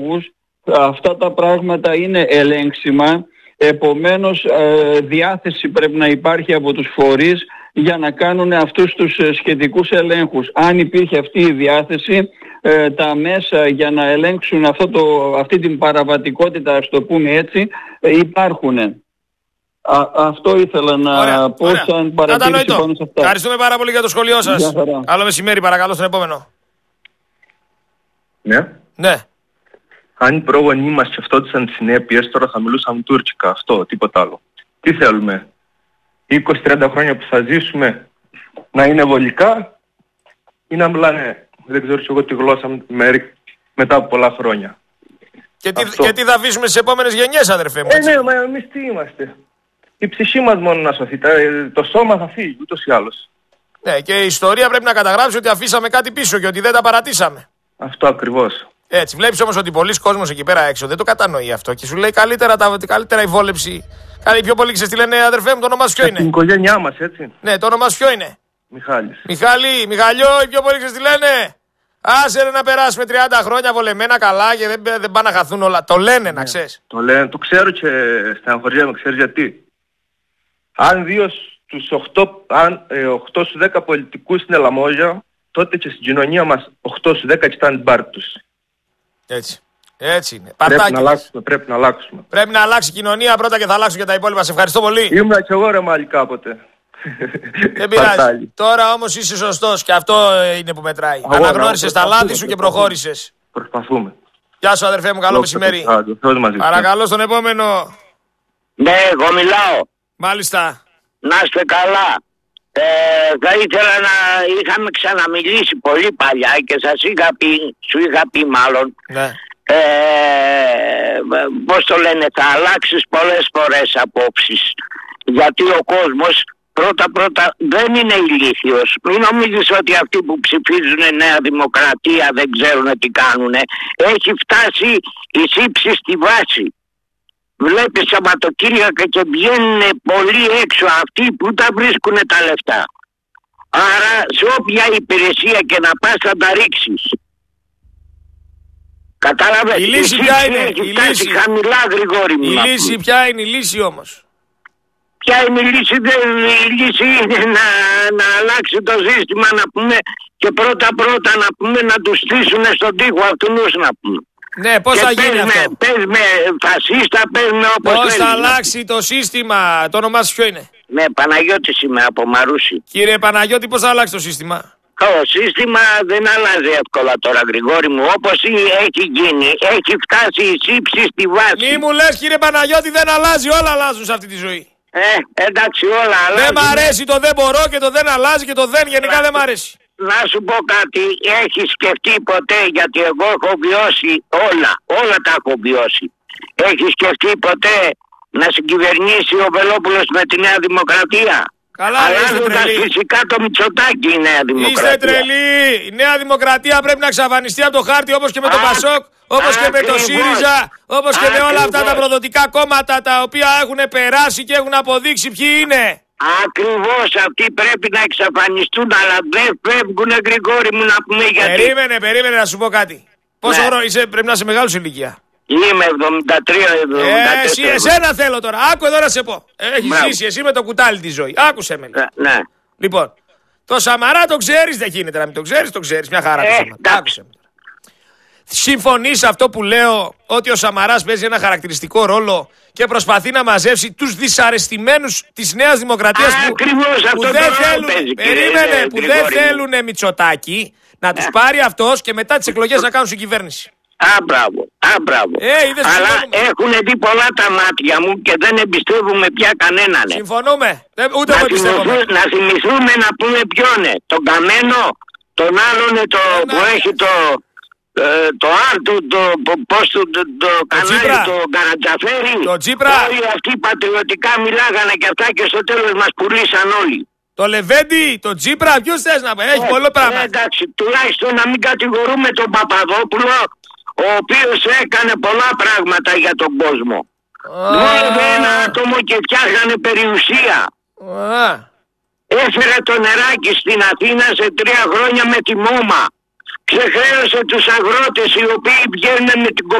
λόγους αυτά τα πράγματα είναι ελέγξιμα, επομένως διάθεση πρέπει να υπάρχει από τους φορείς για να κάνουν αυτούς τους σχετικούς ελέγχους. Αν υπήρχε αυτή η διάθεση, τα μέσα για να ελέγξουν αυτή την παραβατικότητα, ας το πούμε έτσι, υπάρχουν. Αυτό ήθελα να πω σαν παρατήρηση πάνω σε αυτά. Ευχαριστούμε πάρα πολύ για το σχολείο σας. Καλό μεσημέρι, παρακαλώ, στον επόμενο. Ναι. Αν οι πρόγονοι μας σκεφτόντουσαν τις συνέπειες, τώρα θα μιλούσαν τουρκικά. Αυτό, τίποτα άλλο. Τι θέλουμε? 20-30 χρόνια που θα ζήσουμε να είναι βολικά ή να μιλάνε, δεν ξέρω εγώ, τη γλώσσα μετά από πολλά χρόνια? Και τι θα αφήσουμε στις επόμενες γενιές, αδερφέ μου? Ναι, μα εμείς τι είμαστε? Η ψυχή μας μόνο να σωθεί. Το σώμα θα φύγει ούτως ή άλλως. Ναι, και η ιστορία πρέπει να καταγράψει ότι αφήσαμε κάτι πίσω και ότι δεν τα παρατήσαμε. Αυτό ακριβώς. Έτσι, βλέπεις όμως ότι πολλοί κόσμος εκεί πέρα έξω δεν το κατανοεί αυτό και σου λέει καλύτερα η βόλεψη. Πιο πολύ ξέρεις τι λένε, αδερφέ μου, το όνομά σου ποιο είναι? Την οικογένειά μας, έτσι. Ναι, το όνομά σου ποιο είναι? Μιχάλης. Μιχαλιό, οι πιο πολύ ξέρεις τι λένε? Άσε ρε να περάσουμε 30 χρόνια βολεμένα καλά και δεν πάνε να χαθούν όλα. Το λένε, να ξέρεις. Το λένε, το ξέρω και στεναχωριέμαι, ξέρεις γιατί? Αν 8 στους 10 πολιτικούς στην Ελαμόγια, τότε και στην κοινωνία μας 8 στους 10 κοιτάνε την πάρτη τους. Έτσι είναι. Πρέπει να αλλάξουμε. Πρέπει να αλλάξει η κοινωνία πρώτα και θα αλλάξουν και τα υπόλοιπα. Σε ευχαριστώ πολύ. Ήμουν και εγώ ρε Μάλι κάποτε. Δεν πειράζει. Τώρα όμως είσαι σωστός και αυτό είναι που μετράει. Αναγνώρισες τα λάθη σου και προχώρησες. Προσπαθούμε. Γεια σου αδερφέ μου, καλό μεσημέρι. Παρακαλώ στον επόμενο. Ναι, εγώ μιλάω. Μάλιστα. Να είστε καλά. Θα ήθελα να είχαμε ξαναμιλήσει πολύ παλιά και σου είχα πει μάλλον. Ναι. Πώς το λένε, θα αλλάξεις πολλές φορές απόψεις. Γιατί ο κόσμος πρώτα δεν είναι ηλίθιος. Μην νομίζεις ότι αυτοί που ψηφίζουν Νέα Δημοκρατία δεν ξέρουν τι κάνουν. Έχει φτάσει η σύψη στη βάση. Βλέπεις Σαββατοκύριακα και βγαίνουν πολύ έξω αυτοί που τα βρίσκουν τα λεφτά. Άρα σε όποια υπηρεσία και να πας θα τα ρίξεις. Κατάλαβες? Η λύση ποια είναι? Χαμηλά, Γρηγόρη μου. Η λύση ποια είναι? Η λύση όμως? Ποια είναι η λύση? Η λύση είναι να αλλάξει το σύστημα, να πούμε, και πρώτα να πούμε να τους στήσουν στον τοίχο αυτούς, να πούμε. Ναι, πώς θα γίνει αυτό? Πες με φασίστα, πες με όπως θέλεις. Πώς θα αλλάξει το σύστημα? Το όνομά σου ποιο είναι? Ναι, Παναγιώτης είμαι από Μαρούσι. Κύριε Παναγιώτη, πώς θα αλλάξει το σύστημα? Το σύστημα δεν αλλάζει εύκολα τώρα, Γρηγόρη μου. Όπως έχει γίνει, έχει φτάσει η σύψη στη βάση. Μη μου λες, κύριε Παναγιώτη, δεν αλλάζει. Όλα αλλάζουν σε αυτή τη ζωή. Εντάξει, όλα αλλάζουν. Δεν μ' αρέσει το δεν μπορώ και το δεν αλλάζει και το δεν γενικά δεν μ' αρέσει. Να σου πω κάτι, έχεις σκεφτεί ποτέ, γιατί εγώ έχω βιώσει όλα τα έχω βιώσει. Έχεις σκεφτεί ποτέ να συγκυβερνήσει ο Βελόπουλος με τη Νέα Δημοκρατία? Καλά, είστε τρελοί. Φυσικά το Μητσοτάκη η Νέα Δημοκρατία. Είστε τρελοί. Η Νέα Δημοκρατία πρέπει να εξαφανιστεί από το χάρτη, όπως και με το Πασόκ, όπως και με το ΣΥΡΙΖΑ, όπως και με όλα αυτά τα προδοτικά κόμματα τα οποία έχουν περάσει και έχουν αποδείξει ποιοι είναι. Ακριβώς, αυτοί πρέπει να εξαφανιστούν, αλλά δεν φεύγουνε, Γρηγόρη μου, να πούμε γιατί. Περίμενε να σου πω κάτι. Πόσο χρόνο είσαι? Πρέπει να είσαι μεγάλος ηλικία. Είμαι 73. Εσένα θέλω τώρα. Άκου εδώ να σε πω. Έχεις ζήσει εσύ με το κουτάλι τη ζωή. Άκουσε με. Ναι. Λοιπόν, το Σαμαρά το ξέρεις, δεν γίνεται να μην το ξέρεις, το ξέρεις. Μια χαρά το Σαμαρά. Άκουσε με. Συμφωνείς αυτό που λέω, ότι ο Σαμαράς παίζει ένα χαρακτηριστικό ρόλο και προσπαθεί να μαζέψει τους δυσαρεστημένους της Νέας Δημοκρατίας που δεν θέλουν Μητσοτάκη, να τους πάρει αυτός και μετά τις εκλογές να κάνουν συγκυβέρνηση. Μπράβο. Αλλά έχουν δει πολλά τα μάτια μου και δεν εμπιστεύουμε πια κανέναν. Συμφωνούμε. Ούτε εγώ εμπιστεύομαι. Να θυμηθούμε να πούμε ποιον είναι. Τον Καμένο, τον άλλον που έχει το Άρτου, το κανάλι, το Καρατζαφέρι. Το Τσίπρα. Όλοι αυτοί πατριωτικά μιλάγανε και αυτά και στο τέλος μας πουλήσαν όλοι. Το Λεβέντη, το Τσίπρα, ποιος θες να πει? Έχει πολλό πράγμα. Εντάξει, τουλάχιστον να μην κατηγορούμε τον Παπαδόπουλο, ο οποίος έκανε πολλά πράγματα για τον κόσμο. Μόνο ένα άτομο και φτιάχνανε περιουσία. Έφερε το νεράκι στην Αθήνα σε 3 χρόνια με τη Μόμα. Ξεχρέωσε τους αγρότες οι οποίοι βγαίνουν με την